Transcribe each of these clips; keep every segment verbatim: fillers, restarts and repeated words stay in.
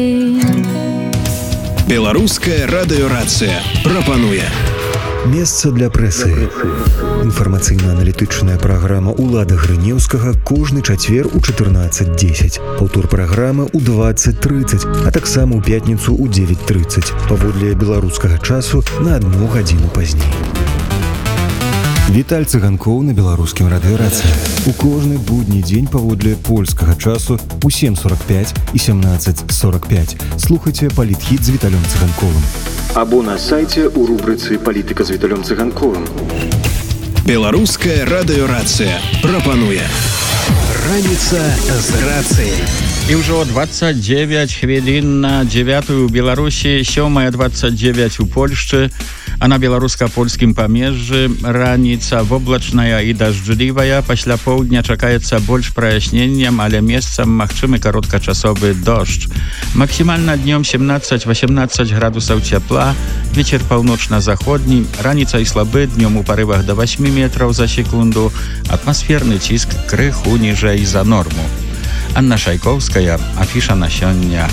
Беларуская радыёрацыя прапануе месца для прэсы. Інфармацыйна-аналітычная праграма «Улада Грынеўскага» кожны чацвер у чатырнаццаць дзесяць. Паўтор праграмы ў дваццаць трыццаць, а таксама ў пятніцу ў дзевяць трыццаць. Паводле беларускага часу на адну гадзіну пазней. Віталь Цыганкоў на беларускім радыёрацыі. У кожны будні дзень паводле польскага часу у сем сорок пять і семнадцать сорок пять. Слухайце палітхіт з Віталем Цыганковым. Або на сайце у рубрыцы «Палітыка з Віталем Цыганковым». Беларуская радыёрацыя прапануе раніца з рацыяй. І ўжо двадцать девять хвілін на дзевятую ў Беларусі, сёмая двадцать девять у Польшчы, а на беларуска-польскім памежжы раніца воблачная і дажджлівая. Пасля поўдня чакаецца больш праясненнем, але месцам магчымы кароткачасовы дождж. Максімальна днём семнадцать восемнадцать градусаў цяпла, вецер паўночна-заходні, раніцай слабы, днём у парывах да восьми метраў за секунду, атмасферны ціск крыху ніжэй за норму. Анна Шайкоўская, афіша на сёння.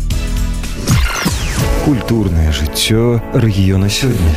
Культурнае жыццё рэгіёна сёння.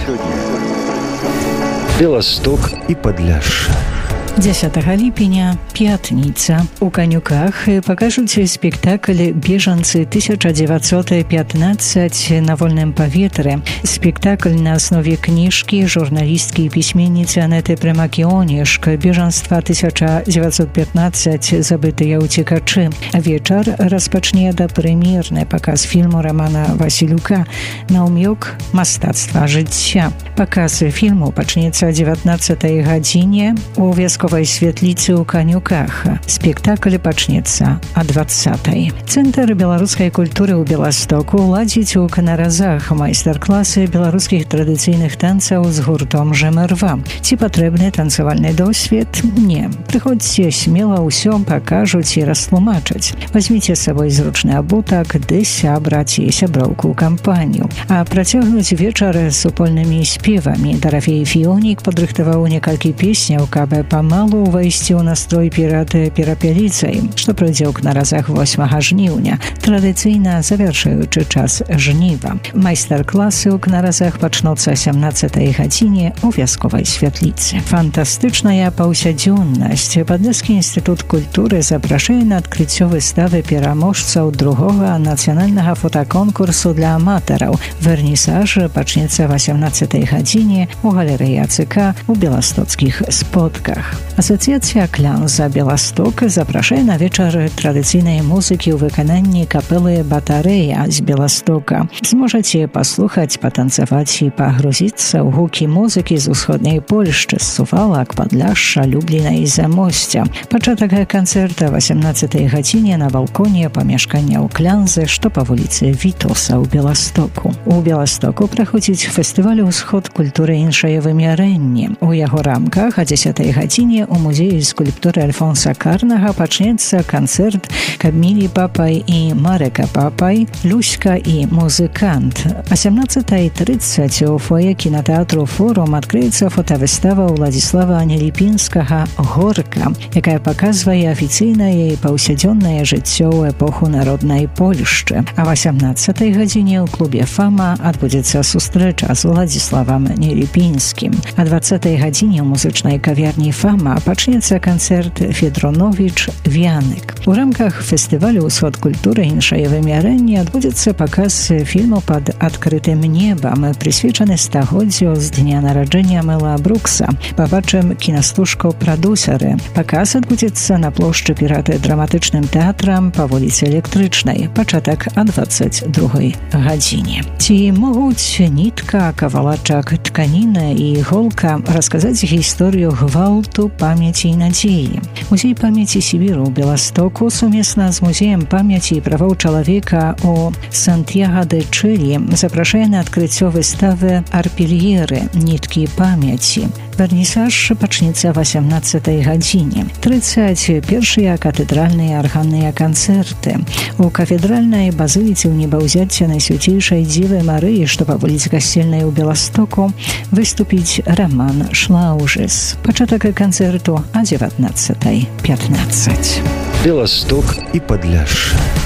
Беласток і Падляшша. дзесятага ліпеня, пятніца. У Канюках пакажуць спектакль «Бежанцы тысяча девятьсот пятнадцать» на вольным паветры. Спектакль на аснове кніжкі журналісткі і пісьменніцы Анеты Прымакіонішк «Бежанства тысяча девятьсот пятнадцать. Забытыя ўцекачы». Вечар распачне дапрэм'ерны паказ фільму Рамана Васілюка «Наўмёк мастацтва жыцця». Паказ фільму пачнецца о дзевятнаццатай гадзіне у вясковай светліцы ў Канюках. Спектакль пачнецца о двадцатай. Цэнтр беларускай культуры ў Беластоку ладзіць у Канаразах майстар-класы беларускіх традыцыйных танцаў з гуртом «Жэмэрва». Ці патрэбны танцавальны досвед? Не. Прыходзьце смела, ўсё пакажуць і растлумачаць. Вазьміце з сабой зручны абутак, ды сябра ці сяброўку ў кампанію. А працягнуць вечар супольнымі спевамі. Дарафей Фіонік падрыхтаваў некалькі песняў, каб памалу ўвайсці ў настрой перад перапеліцай, што пройдзе ў Канаразах восьмага жніўня, традыцыйна завяршаючы час жніва. Майстар-класы ў Канаразах пачнуцца сямнаццатай гадзіне ў вясковай святліцы. Фантастычная паўсядзённасць. Падляшскі інстытут культуры запрашае на адкрыццё выставы пераможцаў другога нацыянальнага фотаконкурсу для аматараў. Вернісаж пачнецца васямнаццатай гадзіне ў галерэі АЦК у беластоцкіх спотках. Асацыяцыя «Клян за Беласток» запрашае на вечар традыцыйнай музыкі ў выкананні капэлы «Батарэя» з Беластока. Зможаце паслухаць, патанцаваць і пагрузіцца ў гукі музыкі з усходняй Польшчы, з Сувалак, Падляшша, Любліна і Замосця. Пачатак канцэрта васямнаццатай гадзіне на балконе памяшкання ў Клянзе, што па вуліцы Вітоса ў Беластоку. У Беластоку праходзіць фестываль «Усход культуры іншае вымярэнне». У яго рамках о дзесятай гадзіне у музеі скульптуры Альфонса Карнага пачнецца канцэрт Камілі Папай і Марека Папай, Люська і музыкант. О сямнаццатай трыццаць у фоє кінатэатру «Форум» адкрыецца фотавыстава Уладзіслава Неліпінскага «Горка», якая паказвае афіцыйнае і паўсядзённае жыццё ў эпоху народнай Польшчы. А о васямнаццатай гадзіне ў клубе «Фама» адбудзецца сустрэча з Уладзіславам Неліпінскім. А дваццатай гадзіне ў музычнай кавярні «Фама» пачнецца канцэрт «Федроновіч Вянык». У рамках фестывалю «Усход культуры іншае вымярэнне» адбудзецца паказ фільму «Пад адкрытым небам», прысвечаны стагоддзю з дня нараджэння Мэла Брукса. Пабачым кінастужку «Прадусеры». Паказ адбудзецца на плошчы перад драматычным тэатрам па вуліцы Электрычнай. Пачатак о дваццаць другой гадзіне. Ці могуць нітка, кавалачак, тканіна і іголка расказаць гісторыю гвалту, памяці і надзеі. Музей памяці Сібіру ў Беластоку сумесна з музеем памяці і правоў чалавека у Сантьяго-де-Чилі запрашае на адкрыццё выставы «Арпельеры. Ніткі памяці». Вернісаж пачнецца о васямнаццатай гадзіне. трыццаць першыя катэдральныя арганныя канцэрты. У кафедральнай базыліцы ў небаўзяцця Найсвяцейшай Дзівы Марыі, што па вуліцы Касцельнай у Беластоку, выступіць Раман Шлаужыс. Пачатак канцэрту о дзевятнаццатай пятнаццаць. Беласток і Падляшша.